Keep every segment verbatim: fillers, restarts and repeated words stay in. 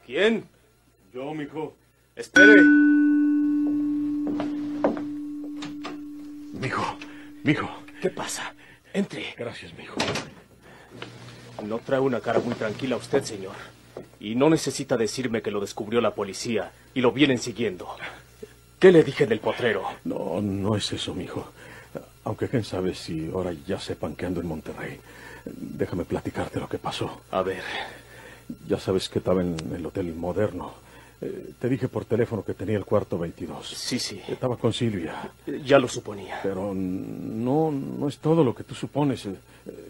¿Quién? Yo, mijo. Espere. Mijo, mijo. ¿Qué pasa? Entre. Gracias, mijo. No trae una cara muy tranquila usted, señor. Y no necesita decirme que lo descubrió la policía y lo vienen siguiendo. ¿Qué le dije del potrero? No, no es eso, mijo. Aunque quién sabe si ahora ya sepan que ando en Monterrey. Déjame platicarte lo que pasó. A ver. Ya sabes que estaba en el Hotel Moderno. Eh, te dije por teléfono que tenía el cuarto veintidós. Sí, sí. Estaba con Silvia. Ya lo suponía. Pero no, no es todo lo que tú supones. Eh,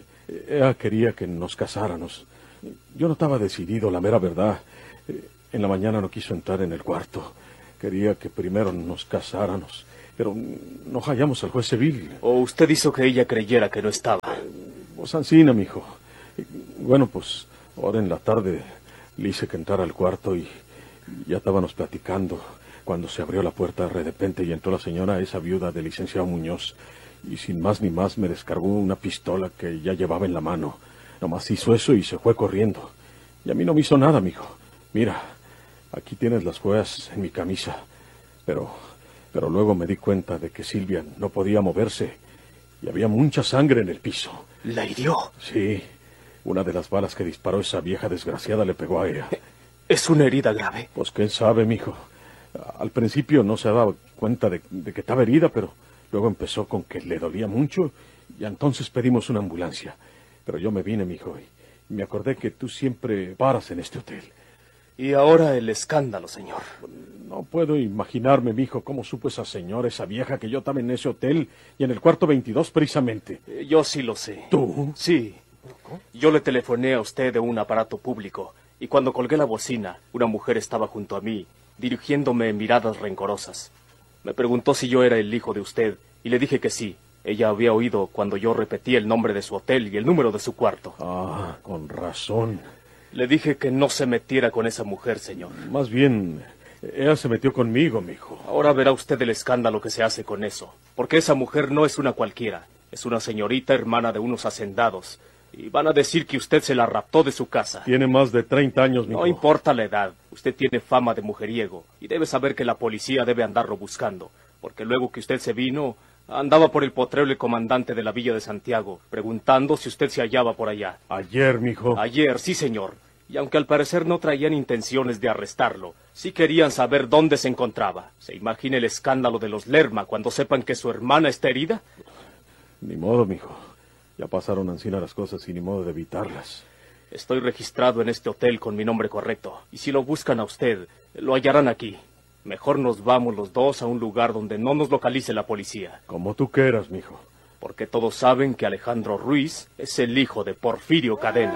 ella quería que nos casáramos. Yo no estaba decidido, la mera verdad. Eh, en la mañana no quiso entrar en el cuarto. Quería que primero nos casáramos. Pero no hallamos al juez civil. ¿O usted hizo que ella creyera que no estaba? Pues ansina, mijo. Bueno, pues ahora en la tarde le hice que entrara al cuarto y ya estábamos platicando cuando se abrió la puerta de repente y entró la señora, esa viuda del licenciado Muñoz, y sin más ni más me descargó una pistola que ya llevaba en la mano. Nomás hizo eso y se fue corriendo. Y a mí no me hizo nada, mijo. Mira, aquí tienes las huellas en mi camisa. Pero, pero luego me di cuenta de que Silvia no podía moverse y había mucha sangre en el piso. ¿La hirió? Sí. Una de las balas que disparó esa vieja desgraciada le pegó a ella. ¿Es una herida grave? Pues quién sabe, mijo. Al principio no se daba cuenta de, de que estaba herida, pero luego empezó con que le dolía mucho y entonces pedimos una ambulancia. Pero yo me vine, mijo, y me acordé que tú siempre paras en este hotel. Y ahora el escándalo, señor. No puedo imaginarme, mijo, cómo supo esa señora, esa vieja, que yo estaba en ese hotel y en el cuarto veintidós precisamente. Eh, yo sí lo sé. ¿Tú? Sí. Yo le telefoné a usted de un aparato público y cuando colgué la bocina, una mujer estaba junto a mí, dirigiéndome miradas rencorosas. Me preguntó si yo era el hijo de usted y le dije que sí. Ella había oído cuando yo repetí el nombre de su hotel y el número de su cuarto. Ah, con razón. Le dije que no se metiera con esa mujer, señor. Más bien, ella se metió conmigo, mijo. Ahora verá usted el escándalo que se hace con eso. Porque esa mujer no es una cualquiera. Es una señorita hermana de unos hacendados. Y van a decir que usted se la raptó de su casa. Tiene más de treinta años, mijo. No importa la edad. Usted tiene fama de mujeriego. Y debe saber que la policía debe andarlo buscando. Porque luego que usted se vino, andaba por el potrero el comandante de la Villa de Santiago, preguntando si usted se hallaba por allá. Ayer, mijo. Ayer, sí, señor. Y aunque al parecer no traían intenciones de arrestarlo, sí querían saber dónde se encontraba. ¿Se imagina el escándalo de los Lerma cuando sepan que su hermana está herida? Ni modo, mijo. Ya pasaron ancina las cosas y ni modo de evitarlas. Estoy registrado en este hotel con mi nombre correcto. Y si lo buscan a usted, lo hallarán aquí. Mejor nos vamos los dos a un lugar donde no nos localice la policía. Como tú quieras, mijo. Porque todos saben que Alejandro Ruiz es el hijo de Porfirio Cadena.